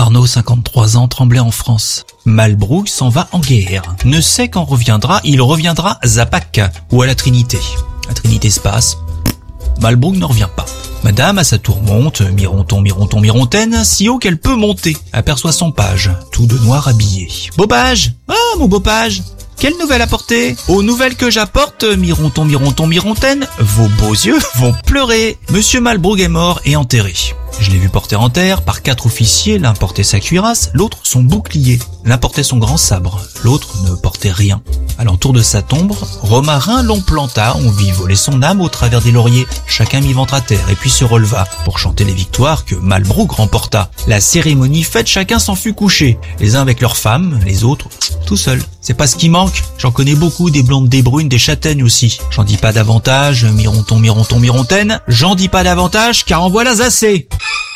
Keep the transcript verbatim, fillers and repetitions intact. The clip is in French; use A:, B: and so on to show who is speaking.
A: Arnaud, cinquante-trois ans, Tremblay en France. Malbrough s'en va en guerre. Ne sait quand reviendra, il reviendra à Pâques ou à la Trinité. La Trinité se passe, Malbrough ne revient pas. Madame, à sa tour, monte, mironton, mironton, mirontaine, si haut qu'elle peut monter, aperçoit son page, tout de noir habillé. « Beau page ! Ah, mon beau page ! Quelle nouvelle apporter ? Aux nouvelles que j'apporte, mironton, mironton, mirontaine, vos beaux yeux vont pleurer. Monsieur Malbrough est mort et enterré. Je l'ai vu porter en terre par quatre officiers, l'un portait sa cuirasse, l'autre son bouclier, l'un portait son grand sabre, l'autre ne portait rien. À l'entour de sa tombe, Romarin l'on planta, on vit voler son âme au travers des lauriers. Chacun mit ventre à terre et puis se releva pour chanter les victoires que Malbrough remporta. La cérémonie faite, chacun s'en fut couché, les uns avec leurs femmes, les autres tout seuls. C'est pas ce qui manque, j'en connais beaucoup, des blondes, des brunes, des châtaignes aussi. J'en dis pas davantage, mironton, mironton, mirontaine, j'en dis pas davantage car en voilà assez.